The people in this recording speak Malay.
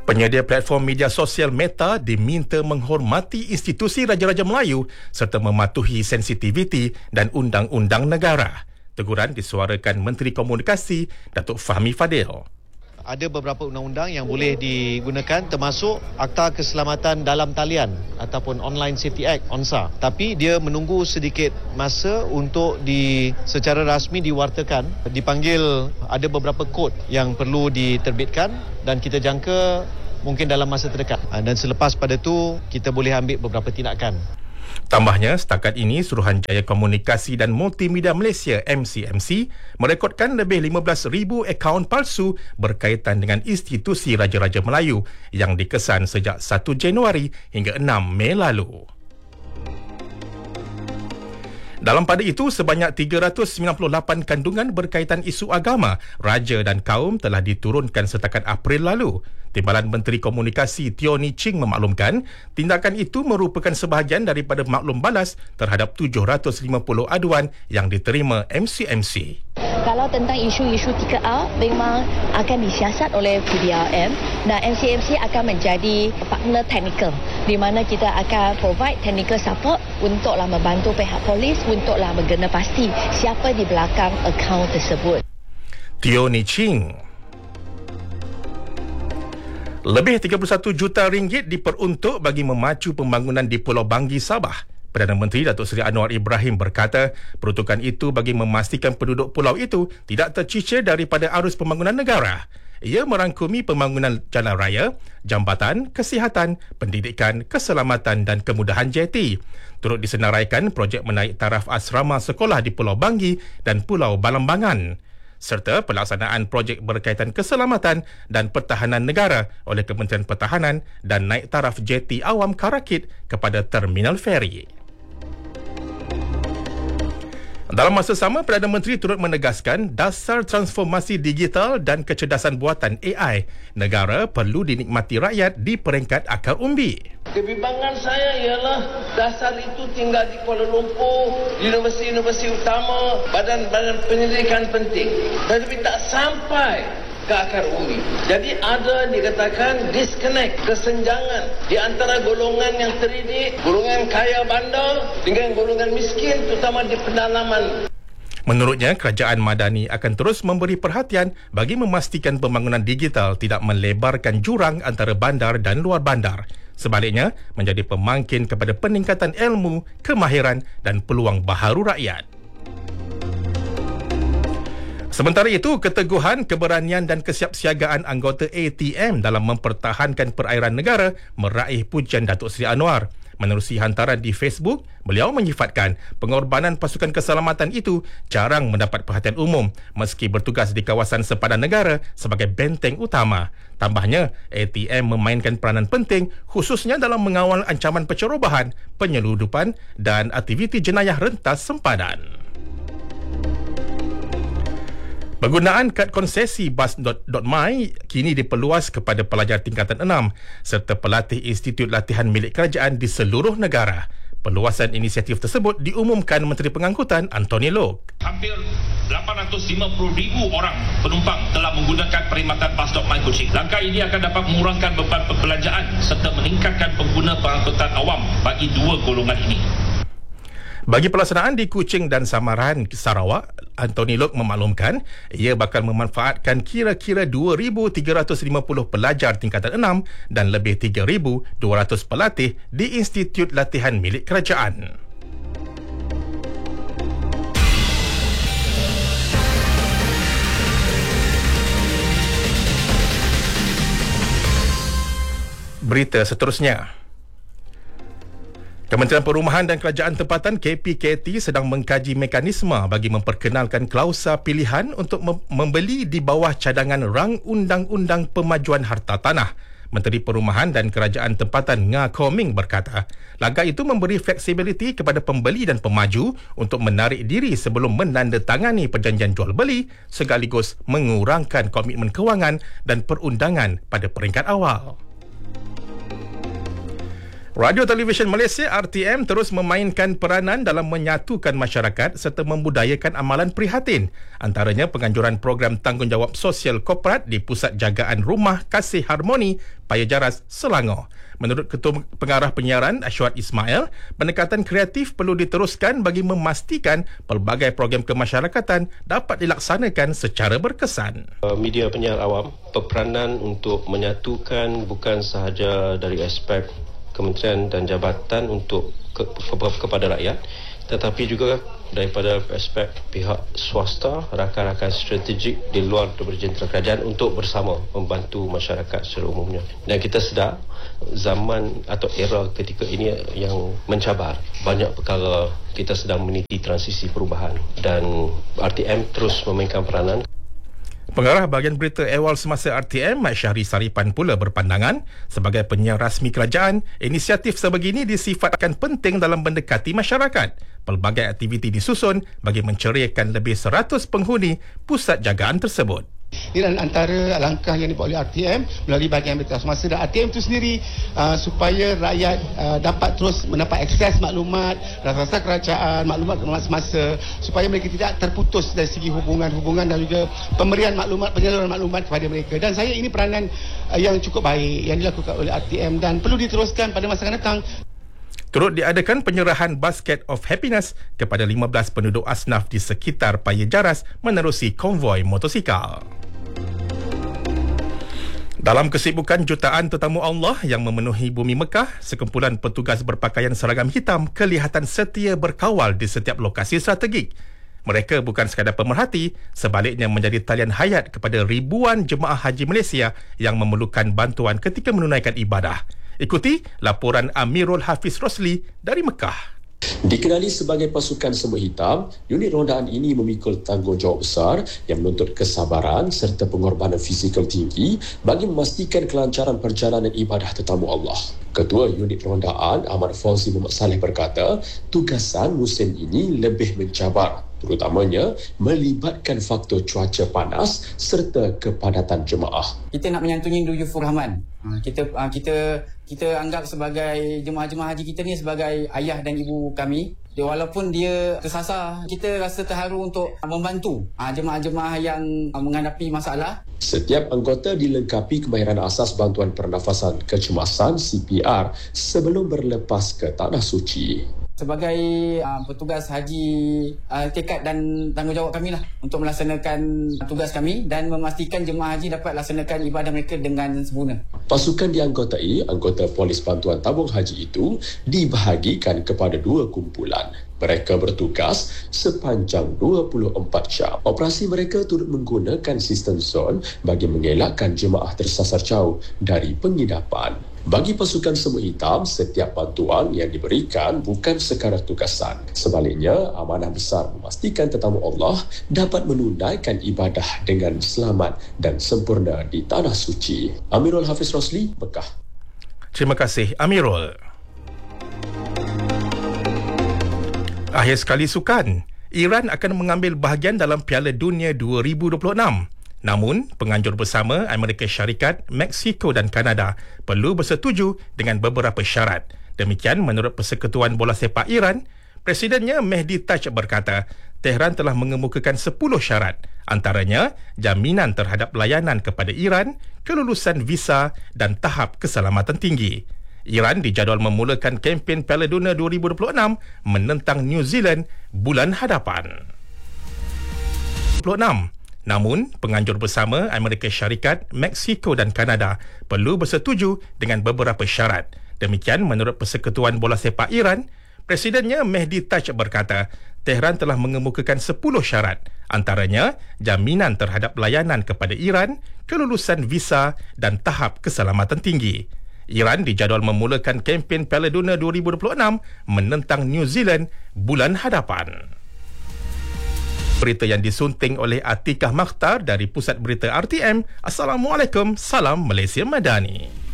Penyedia platform media sosial Meta diminta menghormati institusi Raja-Raja Melayu serta mematuhi sensitiviti dan undang-undang negara. Teguran disuarakan Menteri Komunikasi Datuk Fahmi Fadil. Ada beberapa undang-undang yang boleh digunakan termasuk Akta Keselamatan Dalam Talian ataupun Online Safety Act ONSA. Tapi dia menunggu sedikit masa untuk secara rasmi diwartakan. Dipanggil ada beberapa kod yang perlu diterbitkan dan kita jangka mungkin dalam masa terdekat. Dan selepas pada tu kita boleh ambil beberapa tindakan. Tambahnya, setakat ini Suruhanjaya Komunikasi dan Multimedia Malaysia MCMC merekodkan lebih 15,000 akaun palsu berkaitan dengan institusi Raja-Raja Melayu yang dikesan sejak 1 Januari hingga 6 Mei lalu. Dalam pada itu, sebanyak 398 kandungan berkaitan isu agama, raja dan kaum telah diturunkan setakat April lalu. Timbalan Menteri Komunikasi Teo Ni Ching memaklumkan, tindakan itu merupakan sebahagian daripada maklum balas terhadap 750 aduan yang diterima MCMC. Kalau tentang isu-isu 3A memang akan disiasat oleh PDRM dan MCMC akan menjadi partner teknikal di mana kita akan provide technical support untuklah membantu pihak polis untuklah menggena pasti siapa di belakang akaun tersebut. Teo Ni Ching. Lebih 31 juta ringgit diperuntuk bagi memacu pembangunan di Pulau Banggi, Sabah. Perdana Menteri Datuk Seri Anwar Ibrahim berkata, peruntukan itu bagi memastikan penduduk pulau itu tidak tercicir daripada arus pembangunan negara. Ia merangkumi pembangunan jalan raya, jambatan, kesihatan, pendidikan, keselamatan dan kemudahan jeti. Turut disenaraikan projek menaik taraf asrama sekolah di Pulau Banggi dan Pulau Balambangan, serta pelaksanaan projek berkaitan keselamatan dan pertahanan negara oleh Kementerian Pertahanan dan naik taraf jeti awam Karakit kepada terminal feri. Dalam masa sama, Perdana Menteri turut menegaskan dasar transformasi digital dan kecerdasan buatan AI negara perlu dinikmati rakyat di peringkat akar umbi. Kebimbangan saya ialah dasar itu tinggal di Kuala Lumpur, universiti-universiti utama, badan-badan penyelidikan penting, tetapi tak sampai ke akar umbi. Jadi ada dikatakan disconnect, kesenjangan di antara golongan yang terdidik, golongan kaya bandar dengan golongan miskin terutama di pedalaman. Menurutnya, kerajaan Madani akan terus memberi perhatian bagi memastikan pembangunan digital tidak melebarkan jurang antara bandar dan luar bandar. Sebaliknya, menjadi pemangkin kepada peningkatan ilmu, kemahiran dan peluang baharu rakyat. Sementara itu, keteguhan, keberanian dan kesiapsiagaan anggota ATM dalam mempertahankan perairan negara meraih pujian Datuk Seri Anwar. Menerusi hantaran di Facebook, beliau menyifatkan pengorbanan pasukan keselamatan itu jarang mendapat perhatian umum meski bertugas di kawasan sepadan negara sebagai benteng utama. Tambahnya, ATM memainkan peranan penting khususnya dalam mengawal ancaman pencerobohan, penyeludupan dan aktiviti jenayah rentas sempadan. Penggunaan kad konsesi bas.my kini diperluas kepada pelajar tingkatan 6 serta pelatih institut latihan milik kerajaan di seluruh negara. Perluasan inisiatif tersebut diumumkan Menteri Pengangkutan Anthony Loke. Hampir 850,000 orang penumpang telah menggunakan perkhidmatan bas.my Kuching. Langkah ini akan dapat mengurangkan beban perbelanjaan serta meningkatkan pengguna pengangkutan awam bagi dua golongan ini. Bagi pelaksanaan di Kuching dan Samaran, Sarawak, Anthony Loke memaklumkan ia bakal memanfaatkan kira-kira 2,350 pelajar tingkatan 6 dan lebih 3,200 pelatih di institut latihan milik kerajaan. Berita seterusnya. Kementerian Perumahan dan Kerajaan Tempatan KPKT sedang mengkaji mekanisme bagi memperkenalkan klausa pilihan untuk membeli di bawah cadangan rang Undang-Undang Pemajuan Harta Tanah. Menteri Perumahan dan Kerajaan Tempatan Nga Koming berkata, langkah itu memberi fleksibiliti kepada pembeli dan pemaju untuk menarik diri sebelum menandatangani perjanjian jual beli sekaligus mengurangkan komitmen kewangan dan perundangan pada peringkat awal. Radio Televisyen Malaysia RTM terus memainkan peranan dalam menyatukan masyarakat serta membudayakan amalan prihatin. Antaranya penganjuran program tanggungjawab sosial korporat di Pusat Jagaan Rumah Kasih Harmoni, Paya Jaras, Selangor. Menurut Ketua Pengarah Penyiaran Ashwat Ismail, pendekatan kreatif perlu diteruskan bagi memastikan pelbagai program kemasyarakatan dapat dilaksanakan secara berkesan. Media penyiar awam berperanan untuk menyatukan bukan sahaja dari aspek kementerian dan jabatan untuk kepada rakyat, tetapi juga daripada aspek pihak swasta, rakan-rakan strategik di luar jentera kerajaan untuk bersama membantu masyarakat secara umumnya. Dan kita sedar zaman atau era ketika ini yang mencabar. Banyak perkara kita sedang meniti transisi perubahan dan RTM terus memainkan peranan. Pengarah bahagian berita awal semasa RTM, Mat Syahri Saripan pula berpandangan, sebagai penyiar rasmi kerajaan, inisiatif sebegini disifatkan penting dalam mendekati masyarakat. Pelbagai aktiviti disusun bagi menceriakan lebih 100 penghuni pusat jagaan tersebut. Ini antara langkah yang dibuat oleh RTM melalui bahagian berita semasa dan RTM itu sendiri supaya rakyat dapat terus mendapat akses maklumat, rasa-rasa kerajaan, maklumat semasa, supaya mereka tidak terputus dari segi hubungan dan juga pemberian maklumat, penyaluran maklumat kepada mereka. Dan saya ini peranan yang cukup baik yang dilakukan oleh RTM dan perlu diteruskan pada masa akan datang. Turut diadakan penyerahan Basket of Happiness kepada 15 penduduk asnaf di sekitar Paya Jaras menerusi konvoi motosikal. Dalam kesibukan jutaan tetamu Allah yang memenuhi bumi Mekah, sekumpulan petugas berpakaian seragam hitam kelihatan setia berkawal di setiap lokasi strategik. Mereka bukan sekadar pemerhati, sebaliknya menjadi talian hayat kepada ribuan jemaah haji Malaysia yang memerlukan bantuan ketika menunaikan ibadah. Ikuti laporan Amirul Hafiz Rosli dari Mekah. Dikenali sebagai pasukan semut hitam, unit rondaan ini memikul tanggungjawab besar yang menuntut kesabaran serta pengorbanan fizikal tinggi bagi memastikan kelancaran perjalanan ibadah tetamu Allah. Ketua unit rondaan Ahmad Fauzi Muhammad Saleh berkata, tugasan musim ini lebih mencabar, terutamanya melibatkan faktor cuaca panas serta kepadatan jemaah. Kita nak menyantuni Duyufur Rahman. Kita anggap sebagai jemaah-jemaah haji kita ni sebagai ayah dan ibu kami. Walaupun dia tersasar, kita rasa terharu untuk membantu jemaah-jemaah yang menghadapi masalah. Setiap anggota dilengkapi kemahiran asas bantuan pernafasan kecemasan CPR sebelum berlepas ke Tanah Suci. Sebagai petugas haji, tekad dan tanggungjawab kami lah untuk melaksanakan tugas kami dan memastikan jemaah haji dapat laksanakan ibadah mereka dengan sempurna. Pasukan dianggotai anggota polis bantuan tabung haji itu dibahagikan kepada 2 kumpulan. Mereka bertugas sepanjang 24 jam. Operasi mereka turut menggunakan sistem zon bagi mengelakkan jemaah tersasar jauh dari pengidapan. Bagi pasukan semut hitam, setiap bantuan yang diberikan bukan sekadar tugasan. Sebaliknya, amanah besar memastikan tetamu Allah dapat menunaikan ibadah dengan selamat dan sempurna di Tanah Suci. Amirul Hafiz Rosli, Mekah. Terima kasih, Amirul. Akhir sekali sukan, Iran akan mengambil bahagian dalam Piala Dunia 2026. Namun, penganjur bersama Amerika Syarikat, Meksiko dan Kanada perlu bersetuju dengan beberapa syarat. Demikian menurut Persekutuan Bola Sepak Iran, Presidennya Mehdi Taj berkata, Tehran telah mengemukakan 10 syarat, antaranya jaminan terhadap layanan kepada Iran, kelulusan visa dan tahap keselamatan tinggi. Iran dijadual memulakan kempen Piala Dunia 2026 menentang New Zealand bulan hadapan. 26. Namun, penganjur bersama Amerika Syarikat, Meksiko dan Kanada perlu bersetuju dengan beberapa syarat. Demikian menurut Persekutuan Bola Sepak Iran, Presidennya Mehdi Taj berkata, Tehran telah mengemukakan 10 syarat, antaranya jaminan terhadap layanan kepada Iran, kelulusan visa dan tahap keselamatan tinggi. Iran dijadual memulakan kempen Piala Dunia 2026 menentang New Zealand bulan hadapan. Berita yang disunting oleh Atikah Makhtar dari Pusat Berita RTM. Assalamualaikum, salam Malaysia Madani.